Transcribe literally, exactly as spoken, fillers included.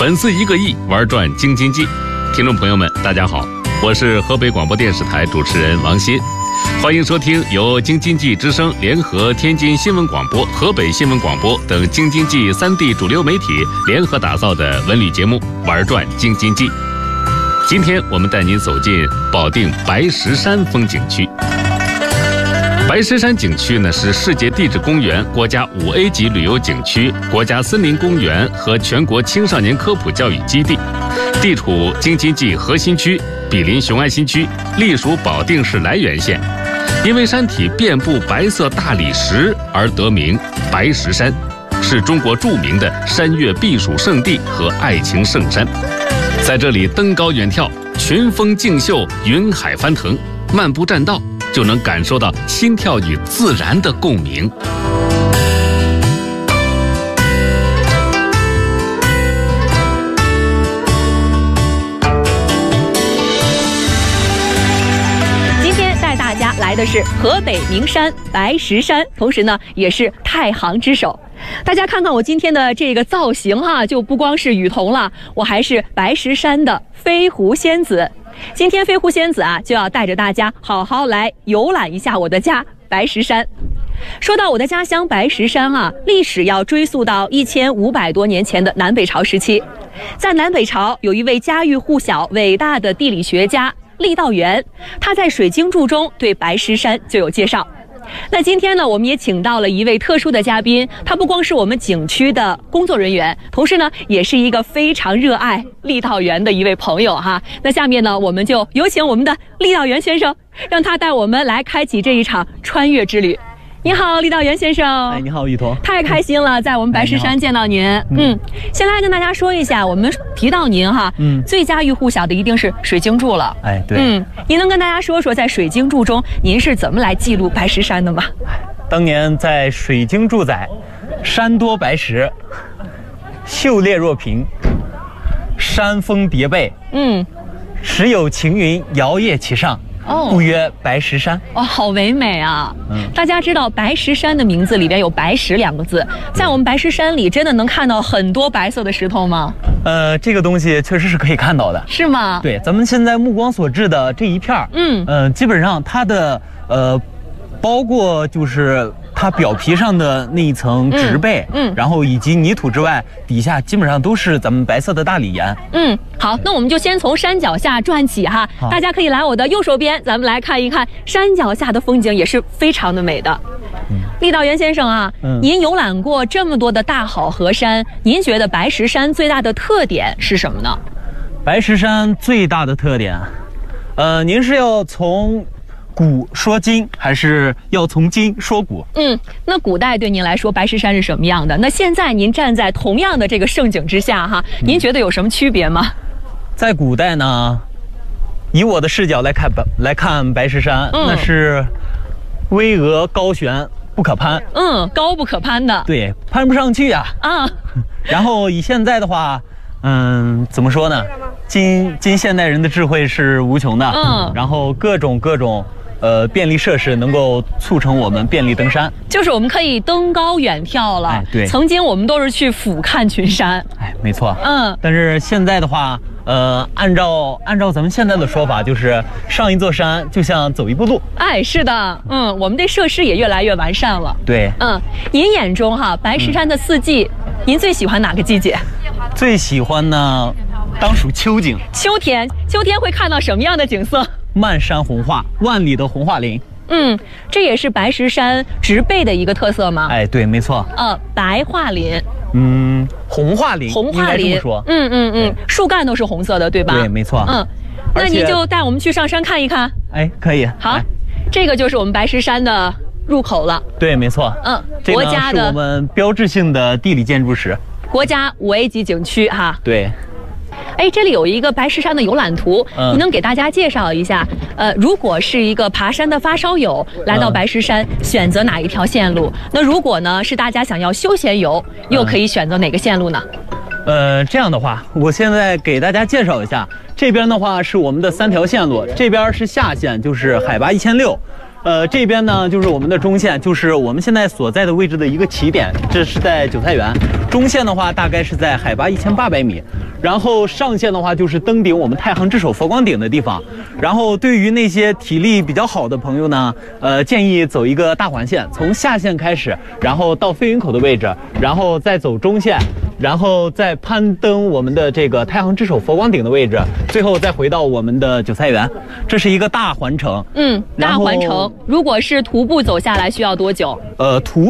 粉丝一个亿，玩转京津冀。听众朋友们，大家好，我是河北广播电视台主持人王鑫，欢迎收听由京津冀之声联合天津新闻广播、河北新闻广播等京津冀三地主流媒体联合打造的文旅节目《玩转京津冀》。今天我们带您走进保定白石山风景区。白石山景区呢是世界地质公园、国家五 A 级旅游景区、国家森林公园和全国青少年科普教育基地，地处京津冀核心区，毗邻雄安新区，隶属保定市涞源县。因为山体遍布白色大理石而得名白石山，是中国著名的山岳避暑胜地和爱情圣山。在这里登高远眺，群峰竞秀，云海翻腾，漫步栈道就能感受到心跳与自然的共鸣。 今天带大家来的是河北名山白石山，同时呢也是太行之首。大家看看我今天的这个造型哈，就不光是雨桐了，我还是白石山的飞狐仙子。今天飞狐仙子啊，就要带着大家好好来游览一下我的家白石山。说到我的家乡白石山啊，历史要追溯到一千五百多年前的南北朝时期。在南北朝有一位家喻户晓伟大的地理学家郦道元，他在《水经注》中对白石山就有介绍。那今天呢，我们也请到了一位特殊的嘉宾，他不光是我们景区的工作人员，同时呢也是一个非常热爱郦道元的一位朋友哈。那下面呢，我们就有请我们的郦道元先生，让他带我们来开启这一场穿越之旅。你好，郦道元先生。 哎，你好，雨桐。 太开心了，在我们白石山见到您。哎、嗯, 嗯，先来跟大家说一下，我们提到您哈，嗯，最家喻户晓的一定是《水经注》了。 哎，对。 嗯，您能跟大家说说，在《水经注》中，您是怎么来记录白石山的吗？ 当年在《水经注》载，山多白石，秀列若屏，山峰叠背，嗯，时有晴云摇曳其上。哦，故曰白石山。 哦，好唯美啊！嗯，大家知道白石山的名字里边有白石两个字，在我们白石山里真的能看到很多白色的石头吗？ 呃，这个东西确实是可以看到的。 是吗？ 对，咱们现在目光所至的这一片，嗯，呃，基本上它的呃，包括就是它表皮上的那一层植被，嗯，嗯然后以及泥土之外，底下基本上都是咱们白色的大理岩。 嗯，好，那我们就先从山脚下转起哈，大家可以来我的右手边，咱们来看一看山脚下的风景，也是非常的美的。嗯，郦道元先生啊，嗯，您游览过这么多的大好河山，您觉得白石山最大的特点是什么呢？ 白石山最大的特点，呃，您是要从古说今，还是要从今说古？嗯， 那古代对您来说，白石山是什么样的？那现在您站在同样的这个盛景之下，哈，您觉得有什么区别吗？ 在古代呢，以我的视角来看白来看白石山，嗯，那是巍峨高悬，不可攀。 嗯，高不可攀的。 对，攀不上去呀。啊。然后以现在的话，嗯，怎么说呢？今今现代人的智慧是无穷的。嗯。然后各种各种。呃，便利设施能够促成我们便利登山， 就是我们可以登高远眺了。哎，对，曾经我们都是去俯瞰群山。 哎，没错。嗯，但是现在的话，呃，按照按照咱们现在的说法，就是上一座山就像走一步路。 哎，是的，嗯，我们这设施也越来越完善了。 对， 嗯，您眼中哈，白石山的四季，嗯，您最喜欢哪个季节？ 最喜欢呢，当属秋景。 秋天，秋天会看到什么样的景色？ 漫山红画，万里的红桦林。 嗯，这也是白石山植被的一个特色吗？ 哎，对，没错。 呃，白桦林。 嗯，红桦林。 红桦林。 说。 嗯嗯嗯，树干都是红色的，对吧？ 对，没错。嗯， 那您就带我们去上山看一看。 哎，可以。 好，这个就是我们白石山的入口了。 对，没错。嗯，国家的是我们标志性的地理建筑石， 国家五 A 级景区哈。 对。 哎，这里有一个白石山的游览图，嗯，你能给大家介绍一下？呃，如果是一个爬山的发烧友来到白石山，嗯，选择哪一条线路？那如果呢是大家想要休闲游，又可以选择哪个线路呢？ 呃，这样的话，我现在给大家介绍一下，这边的话是我们的三条线路，这边是下线，就是海拔一千六。 呃，这边呢就是我们的中线，就是我们现在所在的位置的一个起点，这是在韭菜园。中线的话大概是在海拔一千八百米，然后上线的话就是登顶我们太行之手佛光顶的地方。然后对于那些体力比较好的朋友呢，呃，建议走一个大环线，从下线开始，然后到飞云口的位置，然后再走中线，然后再攀登我们的这个太行之手佛光顶的位置，最后再回到我们的韭菜园。这是一个大环程。 嗯，大环程。如果是徒步走下来需要多久？ 呃，徒